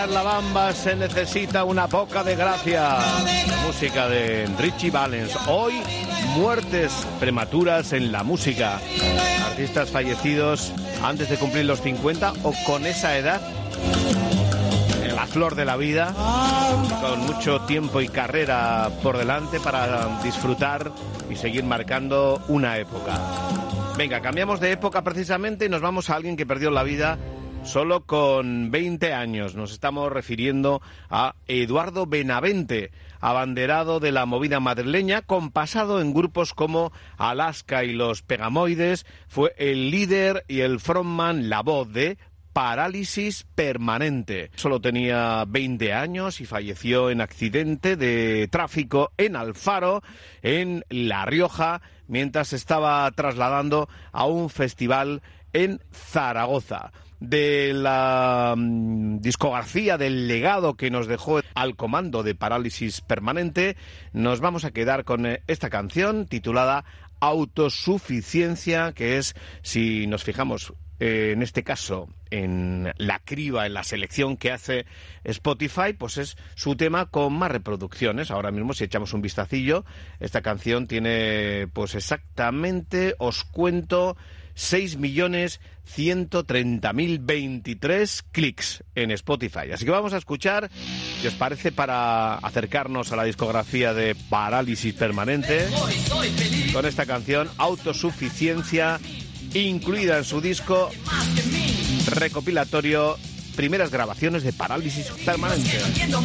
bailar la bamba se necesita una poca de gracia. Música de Richie Valens. Hoy, muertes prematuras en la música. Artistas fallecidos antes de cumplir los 50 o con esa edad, en la flor de la vida, con mucho tiempo y carrera por delante para disfrutar y seguir marcando una época. Venga, cambiamos de época precisamente y nos vamos a alguien que perdió la vida solo con 20 años. Nos estamos refiriendo a Eduardo Benavente, abanderado de la movida madrileña, con pasado en grupos como Alaska y los Pegamoides. Fue el líder y el frontman, la voz de Parálisis Permanente. Solo tenía 20 años y falleció en accidente de tráfico en Alfaro, en La Rioja, mientras se estaba trasladando a un festival en Zaragoza. De la discografía, del legado que nos dejó al comando de Parálisis Permanente, nos vamos a quedar con esta canción titulada Autosuficiencia, que es, si nos fijamos en este caso en la criba, en la selección que hace Spotify, pues es su tema con más reproducciones. Ahora mismo, si echamos un vistacillo, esta canción tiene, pues exactamente, os cuento, 6.130.023 clics en Spotify. Así que vamos a escuchar, si os parece, para acercarnos a la discografía de Parálisis Permanente, con esta canción Autosuficiencia, incluida en su disco recopilatorio Primeras grabaciones de Parálisis Permanente.